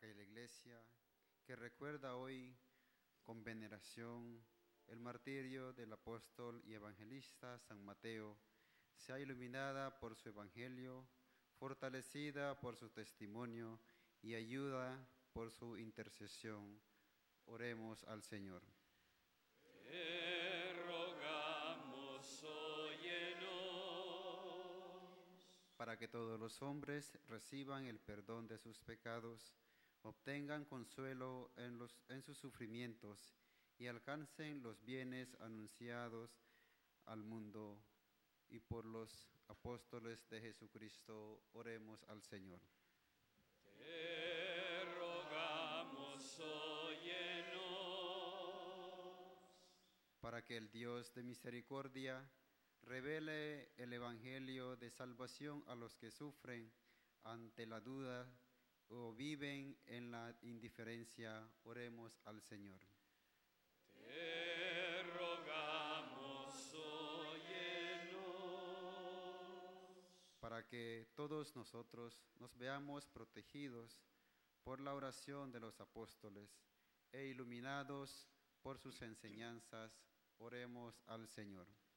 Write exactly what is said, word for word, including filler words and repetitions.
que la Iglesia, que recuerda hoy con veneración el martirio del apóstol y evangelista San Mateo, sea iluminada por su evangelio, fortalecida por su testimonio y ayuda por su intercesión. Oremos al Señor. Te rogamos, óyenos. Para que todos los hombres reciban el perdón de sus pecados, obtengan consuelo en, los, en sus sufrimientos y alcancen los bienes anunciados al mundo. Y por los apóstoles de Jesucristo, oremos al Señor. Te rogamos, óyenos. Para que el Dios de misericordia revele el evangelio de salvación a los que sufren ante la duda o viven en la indiferencia, oremos al Señor. Te rogamos, óyenos. Para que todos nosotros nos veamos protegidos por la oración de los apóstoles e iluminados por sus enseñanzas, oremos al Señor.